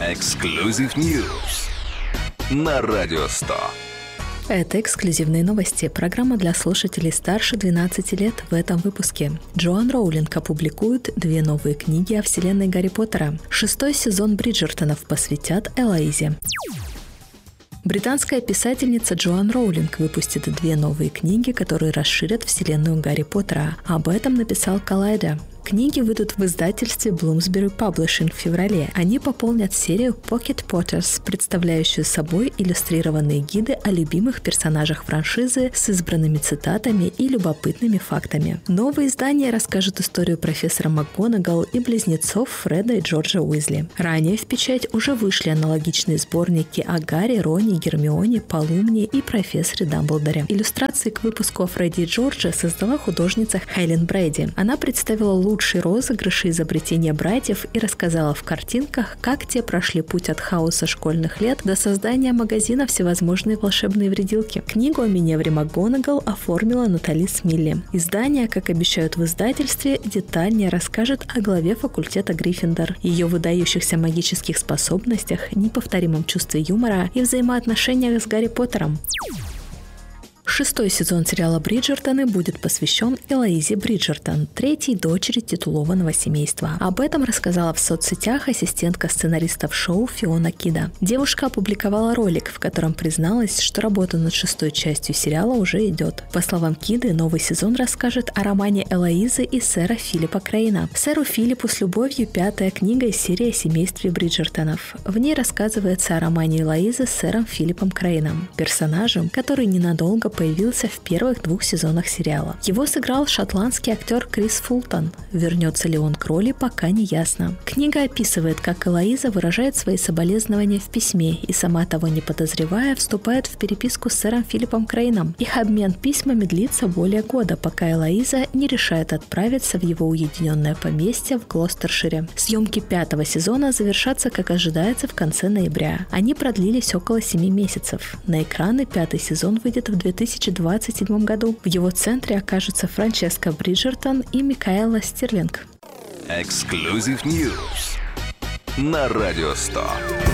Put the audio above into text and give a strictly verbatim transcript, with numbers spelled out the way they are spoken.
Эксклюзив News на Радио сто. Это эксклюзивные новости. Программа для слушателей старше двенадцати лет. В этом выпуске Джоан Роулинг опубликует две новые книги о вселенной Гарри Поттера. Шестой сезон Бриджертонов посвятят Элоизе. Британская писательница Джоан Роулинг выпустит две новые книги, которые расширят вселенную Гарри Поттера. Об этом написал Collider. Книги выйдут в издательстве Bloomsbury Publishing в феврале. Они пополнят серию Pocket Potters, представляющую собой иллюстрированные гиды о любимых персонажах франшизы с избранными цитатами и любопытными фактами. Новое издание расскажет историю профессора МакГонагал и близнецов Фреда и Джорджа Уизли. Ранее в печать уже вышли аналогичные сборники о Гарри, Роне, Гермионе, Полумне и профессоре Дамблдоре. Иллюстрации к выпуску о Фредди и Джордже создала художница Хелен Брейди. Она представила лучшие розыгрыши изобретения братьев и рассказала в картинках, как те прошли путь от хаоса школьных лет до создания магазина «Всевозможные волшебные вредилки». Книгу о Миневре МакГонагал оформила Натали Смилли. Издание, как обещают в издательстве, детальнее расскажет о главе факультета Гриффиндор, ее выдающихся магических способностях, неповторимом чувстве юмора и взаимоотношениях с Гарри Поттером. Шестой сезон сериала «Бриджертоны» будет посвящен Элоизе Бриджертон, третьей дочери титулованного семейства. Об этом рассказала в соцсетях ассистентка сценаристов шоу Фиона Кида. Девушка опубликовала ролик, в котором призналась, что работа над шестой частью сериала уже идет. По словам Киды, новый сезон расскажет о романе Элоизы и сэра Филиппа Крейна. Сэру Филиппу с любовью пятая книга из серии о семействе Бриджертонов. В ней рассказывается о романе Элоизы с сэром Филиппом Крейном, персонажем, который ненадолго появился в первых двух сезонах сериала. Его сыграл шотландский актер Крис Фултон. Вернется ли он к роли, пока не ясно. Книга описывает, как Элоиза выражает свои соболезнования в письме и, сама того не подозревая, вступает в переписку с сэром Филиппом Крейном. Их обмен письмами длится более года, пока Элоиза не решает отправиться в его уединенное поместье в Глостершире. Съемки пятого сезона завершатся, как ожидается, в конце ноября. Они продлились около семи месяцев. На экраны пятый сезон выйдет в две тысячи двадцать седьмом году. В его центре окажутся Франческа Бриджертон и Микаэла Стирлинг. Эксклюзив News на Радио сто.